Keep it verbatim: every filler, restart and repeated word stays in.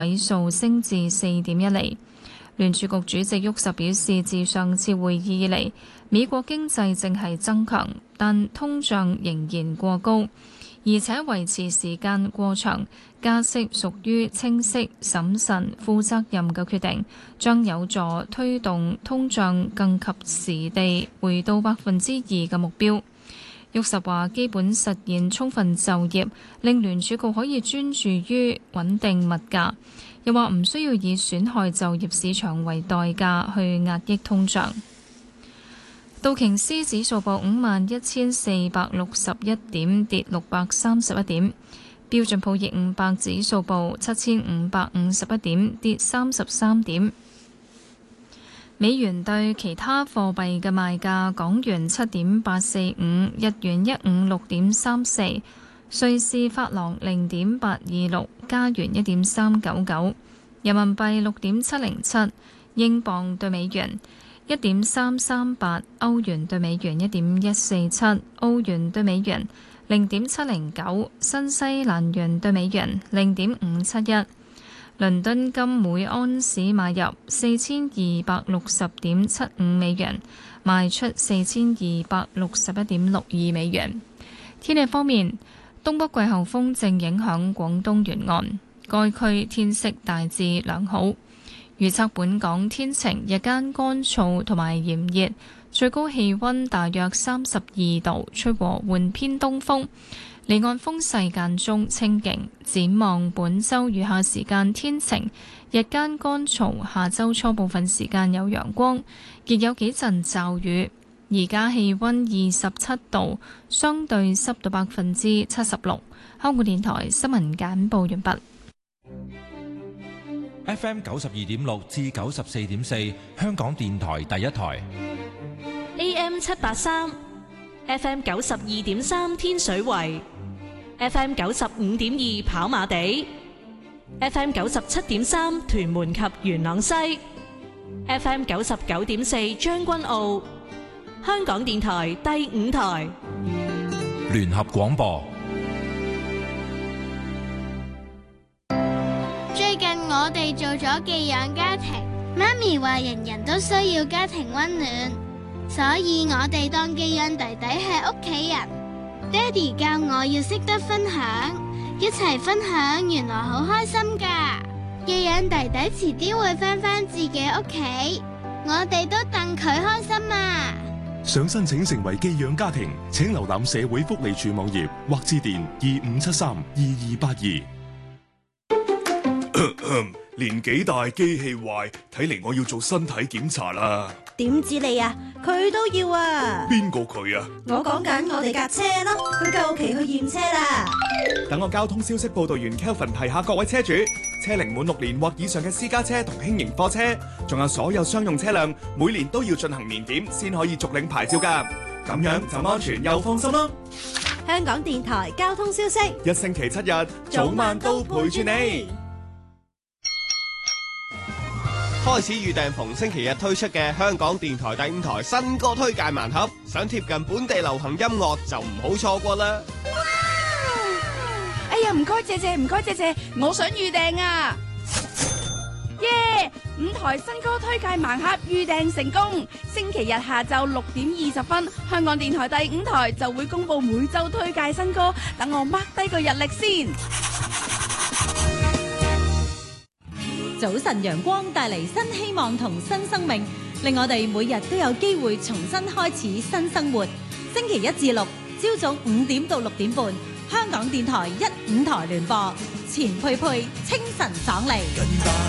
位數升至四點一厘。聯儲局主席沃什表示，自上次會議以嚟，美國經濟正係增強，但通脹仍然過高，而且維持時間過長，加息屬於清晰、審慎、負責任嘅決定，將有助推動通脹更及時地回到百分之二嘅目標。沃什話：基本實現充分就業，令聯儲局可以專注於穩定物價。又話唔需要以損害就業市場為代價去壓抑通脹。道瓊斯指數報五萬一千四百六十一點，跌六百三十一點。標準普爾五百指數報七千五百五十一點，跌三十三點。美元對其他貨幣嘅賣價：港元七點八四五，日元一五六點三四，瑞士法郎零點八二六，加元一點三九九，人民幣六點七零七，英鎊對美元一點三三八，歐元對美元一點一四七，澳元對美元零點七零九，新西蘭元對美元零點五七一。倫敦金每安士買入四千二百六十點七五美元，賣出四千二百六十一點六二美元。天氣方面，東北季候風正影響廣東沿岸，該區天色大致良好。預測本港天晴，日間乾燥同埋炎熱，最高氣溫大約三十二度，吹和緩偏東風。離岸風勢間中清勁，展望本週餘下時間天晴，日間乾燥，下週初部分時間有陽光，亦有幾陣驟雨。而家氣溫二十七度，相對濕度百分之七十六。香港電台新聞簡報完畢。 F M 九十二點六至九十四點四，香港電台第一台。 A M 七八三，F M 九十二點三天水圍，F M 九十五點二跑馬地，F M 九十七點三屯門及元朗西，F M 九十九點四將軍澳。香港電台第五台聯合廣播。 最近我哋做咗寄養家庭，媽咪話人人都需要家庭溫暖，所以我哋當寄養弟弟係屋企人。爹哋教我要識得分享，一齊分享原來好開心噶。寄養弟弟遲啲會返返自己屋企，我哋都戥佢開心啊！ 想申請成為寄養家庭，請瀏覽社會福利署網頁或致電二五七三二二八二。 年紀大機器壞，睇嚟我要做身體檢查啦。 點知你啊？佢都要啊！ 邊個佢啊？ 我講緊我哋架車咯，佢夠期去驗車啦。 等我交通消息報道員 Kelvin 提下各位車主，車齡滿六年或以上嘅私家車同輕型貨車，仲有所有商用車輛，每年都要進行年檢先可以續領牌照㗎。咁樣就安全又放心啦。 香港電台交通消息， 一星期七日早晚都陪住你。 開始預訂逢星期日推出嘅香港電台第五台新歌推介盲盒，想貼近本地流行音樂就唔好錯過啦！ 哎呀，唔該謝謝，唔該謝謝，我想預訂啊！耶！五台新歌推介盲盒預訂成功，星期日下晝六點二十分，香港電台第五台就會公布每周推介新歌，等我 mark 低個日曆先。 早晨陽光帶嚟新希望同新生命，令我哋每日都有機會重新開始新生活。星期一至六朝早五點到六點半，香港電台一五台聯播，錢佩佩清晨爽利。